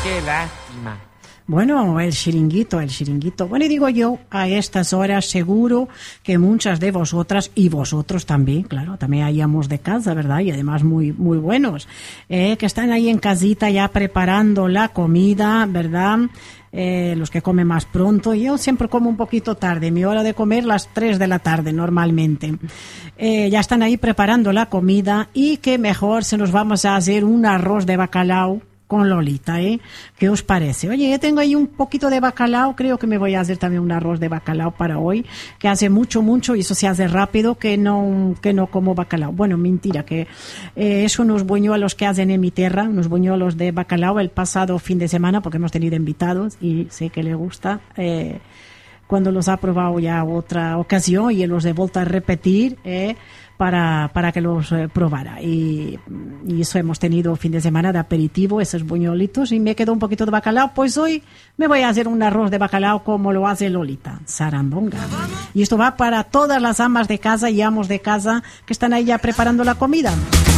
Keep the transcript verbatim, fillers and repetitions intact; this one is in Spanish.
qué lástima. Bueno, el chiringuito, el chiringuito. Bueno, y digo yo, a estas horas seguro que muchas de vosotras, y vosotros también, claro, también hayamos de casa, ¿verdad? Y además muy muy buenos, eh, que están ahí en casita ya preparando la comida, ¿verdad? Eh, los que comen más pronto. Yo siempre como un poquito tarde, mi hora de comer las tres de la tarde normalmente. Eh, ya están ahí preparando la comida y que mejor se nos vamos a hacer un arroz de bacalao con Lolita, ¿eh? ¿Qué os parece? Oye, yo tengo ahí un poquito de bacalao, creo que me voy a hacer también un arroz de bacalao para hoy, que hace mucho, mucho, y eso se hace rápido, que no, que no como bacalao. Bueno, mentira, que eh, es unos buñuelos que hacen en mi tierra, unos buñuelos de bacalao el pasado fin de semana, porque hemos tenido invitados y sé que le gusta. Eh, cuando los ha probado ya otra ocasión y los he vuelto a repetir, eh, para, para que los eh, probara. Y, y eso hemos tenido fin de semana de aperitivo, esos buñuelitos, y me quedó un poquito de bacalao. Pues hoy me voy a hacer un arroz de bacalao como lo hace Lolita, sarandonga. Y esto va para todas las amas de casa y amos de casa que están ahí ya preparando la comida.